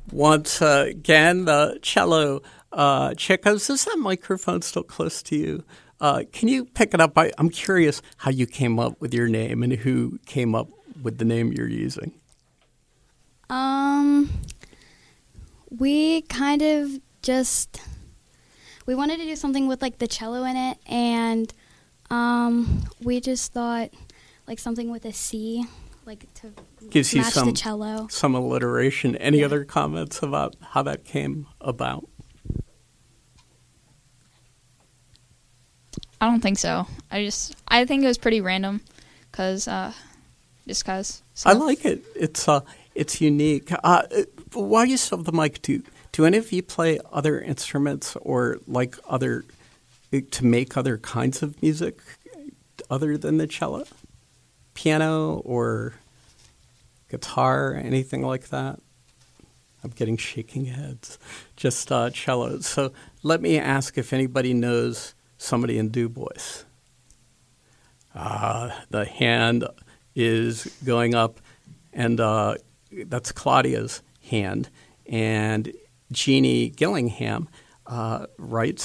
once again, the cello Chicos. Is that microphone still close to you? Can you pick it up? I'm curious how you came up with your name and who came up with the name you're using. We kind of just we wanted to do something with like the cello in it, and we just thought like something with a C, like to Gives you match the cello. some alliteration. Any other comments about how that came about? I don't think so. I think it was pretty random, cause. I like it. It's unique. While you still have the mic, do any of you play other instruments or like to make other kinds of music other than the cello? Piano or guitar, anything like that? I'm getting shaking heads. Just cello. So let me ask if anybody knows somebody in Du Bois. The hand is going up, and that's Claudia's hand. And Jeannie Gillingham writes